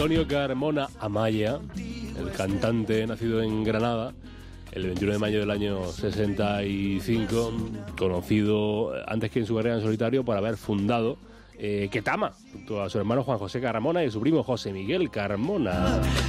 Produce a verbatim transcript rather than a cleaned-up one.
Antonio Carmona Amaya, el cantante nacido en Granada el veintiuno de mayo del año sesenta y cinco, conocido antes que en su carrera en solitario por haber fundado eh, Ketama, junto a su hermano Juan José Carmona y su primo José Miguel Carmona.